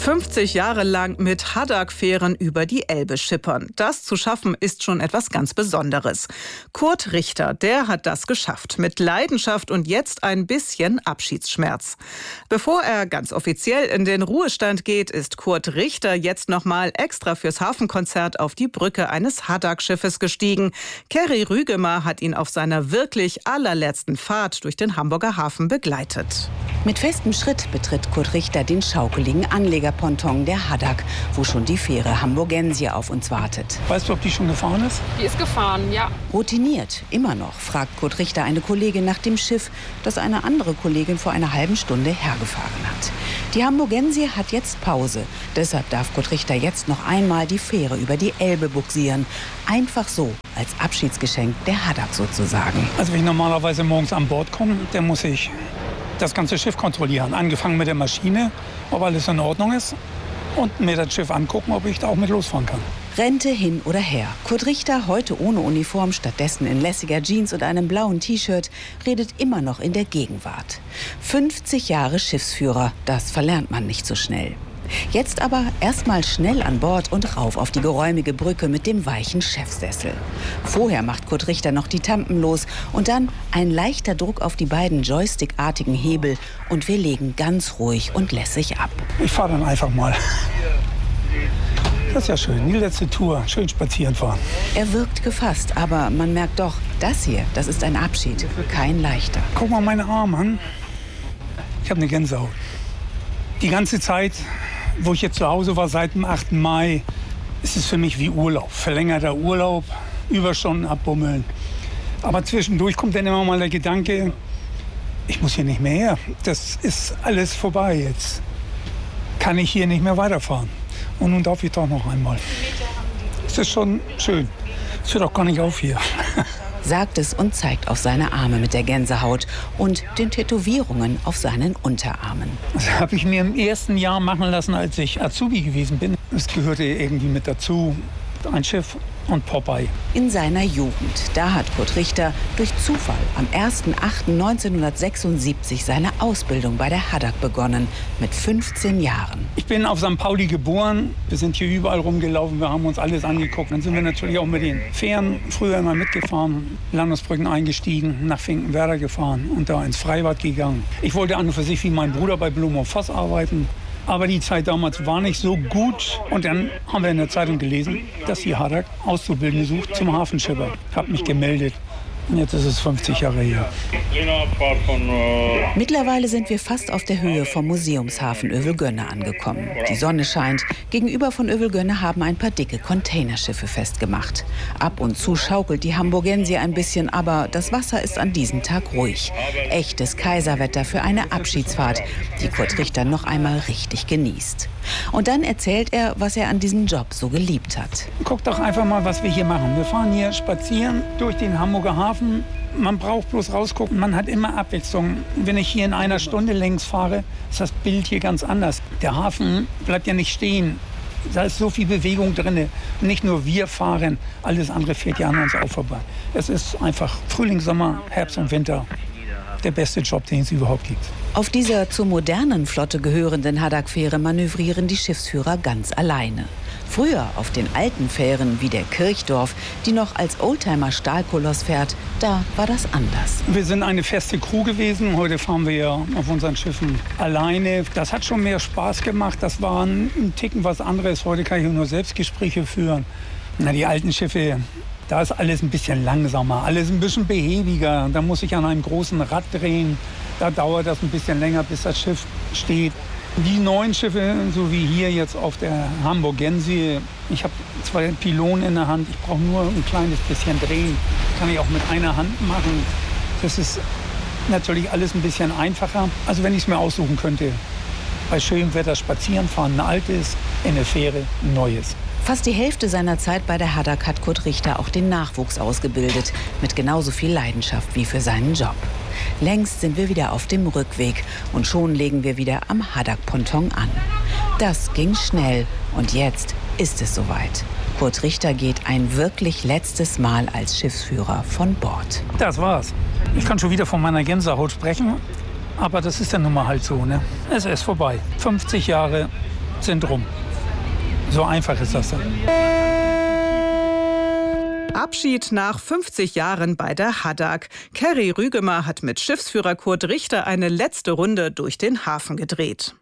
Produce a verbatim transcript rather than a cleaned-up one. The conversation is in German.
fünfzig Jahre lang mit Haddock-Fähren über die Elbe schippern. Das zu schaffen ist schon etwas ganz Besonderes. Kurt Richter, der hat das geschafft. Mit Leidenschaft und jetzt ein bisschen Abschiedsschmerz. Bevor er ganz offiziell in den Ruhestand geht, ist Kurt Richter jetzt nochmal extra fürs Hafenkonzert auf die Brücke eines Haddock-Schiffes gestiegen. Kerry Rügemer hat ihn auf seiner wirklich allerletzten Fahrt durch den Hamburger Hafen begleitet. Mit festem Schritt betritt Kurt Richter den schaukeligen Anlegerponton der Haddock, wo schon die Fähre Hamburgensie auf uns wartet. Weißt du, ob die schon gefahren ist? Die ist gefahren, ja. Routiniert, immer noch, fragt Kurt Richter eine Kollegin nach dem Schiff, das eine andere Kollegin vor einer halben Stunde hergefahren hat. Die Hamburgensie hat jetzt Pause. Deshalb darf Kurt Richter jetzt noch einmal die Fähre über die Elbe bugsieren. Einfach so, als Abschiedsgeschenk der Haddock sozusagen. Also wenn ich normalerweise morgens an Bord komme, dann muss ich das ganze Schiff kontrollieren. Angefangen mit der Maschine, ob alles in Ordnung ist, und mir das Schiff angucken, ob ich da auch mit losfahren kann. Rente hin oder her. Kurt Richter, heute ohne Uniform, stattdessen in lässiger Jeans und einem blauen T-Shirt, redet immer noch in der Gegenwart. fünfzig Jahre Schiffsführer, das verlernt man nicht so schnell. Jetzt aber erstmal schnell an Bord und rauf auf die geräumige Brücke mit dem weichen Chefsessel. Vorher macht Kurt Richter noch die Tampen los und dann ein leichter Druck auf die beiden joystickartigen Hebel und wir legen ganz ruhig und lässig ab. Ich fahre dann einfach mal. Das ist ja schön, die letzte Tour, schön spazieren fahren. Er wirkt gefasst, aber man merkt doch, das hier, das ist ein Abschied, kein leichter. Guck mal meine Arme an. Ich habe eine Gänsehaut. Die ganze Zeit, wo ich jetzt zu Hause war, seit dem achten Mai, ist es für mich wie Urlaub. Verlängerter Urlaub, Überstunden abbummeln. Aber zwischendurch kommt dann immer mal der Gedanke, ich muss hier nicht mehr her. Das ist alles vorbei jetzt. Kann ich hier nicht mehr weiterfahren. Und nun darf ich doch noch einmal. Es ist schon schön. Es hört auch gar nicht auf hier. Sagt es und zeigt auf seine Arme mit der Gänsehaut und den Tätowierungen auf seinen Unterarmen. Das habe ich mir im ersten Jahr machen lassen, als ich Azubi gewesen bin. Es gehörte irgendwie mit dazu. Ein Schiff und Popeye. In seiner Jugend, da hat Kurt Richter durch Zufall am ersten achten neunzehnhundertsechsundsiebzig seine Ausbildung bei der Haddock begonnen, mit fünfzehn Jahren. Ich bin auf Sankt Pauli geboren, wir sind hier überall rumgelaufen, wir haben uns alles angeguckt. Dann sind wir natürlich auch mit den Fähren früher immer mitgefahren, Landungsbrücken eingestiegen, nach Finkenwerder gefahren und da ins Freibad gegangen. Ich wollte an und für sich wie mein Bruder bei Blum Voss arbeiten. Aber die Zeit damals war nicht so gut. Und dann haben wir in der Zeitung gelesen, dass die Haddock Auszubildende sucht zum Hafenschipper. Ich habe mich gemeldet. Und jetzt ist es fünfzig Jahre her. Mittlerweile sind wir fast auf der Höhe vom Museumshafen Övelgönne angekommen. Die Sonne scheint. Gegenüber von Övelgönne haben ein paar dicke Containerschiffe festgemacht. Ab und zu schaukelt die Hamburgensie ein bisschen, aber das Wasser ist an diesem Tag ruhig. Echtes Kaiserwetter für eine Abschiedsfahrt, die Kurt Richter noch einmal richtig genießt. Und dann erzählt er, was er an diesem Job so geliebt hat. Guck doch einfach mal, was wir hier machen. Wir fahren hier spazieren durch den Hamburger Hafen. Man braucht bloß rausgucken, man hat immer Abwechslung. Wenn ich hier in einer Stunde längs fahre, ist das Bild hier ganz anders. Der Hafen bleibt ja nicht stehen. Da ist so viel Bewegung drin. Nicht nur wir fahren, alles andere fährt ja an uns auch vorbei. Es ist einfach Frühling, Sommer, Herbst und Winter. Der beste Job, den es überhaupt gibt. Auf dieser zur modernen Flotte gehörenden Haddock-Fähre manövrieren die Schiffsführer ganz alleine. Früher auf den alten Fähren wie der Kirchdorf, die noch als Oldtimer-Stahlkoloss fährt, da war das anders. Wir sind eine feste Crew gewesen. Heute fahren wir ja auf unseren Schiffen alleine. Das hat schon mehr Spaß gemacht. Das war ein Ticken was anderes. Heute kann ich nur Selbstgespräche führen. Na, die alten Schiffe, da ist alles ein bisschen langsamer, alles ein bisschen behäbiger. Da muss ich an einem großen Rad drehen. Da dauert das ein bisschen länger, bis das Schiff steht. Die neuen Schiffe, so wie hier jetzt auf der Hamburgensie, ich habe zwei Pylonen in der Hand. Ich brauche nur ein kleines bisschen drehen. Kann ich auch mit einer Hand machen. Das ist natürlich alles ein bisschen einfacher. Also wenn ich es mir aussuchen könnte, bei schönem Wetter spazieren fahren, ein altes, in eine Fähre, ein neues. Fast die Hälfte seiner Zeit bei der Haddock hat Kurt Richter auch den Nachwuchs ausgebildet, mit genauso viel Leidenschaft wie für seinen Job. Längst sind wir wieder auf dem Rückweg und schon legen wir wieder am Haddock-Ponton an. Das ging schnell und jetzt ist es soweit. Kurt Richter geht ein wirklich letztes Mal als Schiffsführer von Bord. Das war's. Ich kann schon wieder von meiner Gänsehaut sprechen, aber das ist ja nun mal halt so, ne? Es ist vorbei. fünfzig Jahre sind rum. So einfach ist das dann. Abschied nach fünfzig Jahren bei der Haddock. Kerry Rügemer hat mit Schiffsführer Kurt Richter eine letzte Runde durch den Hafen gedreht.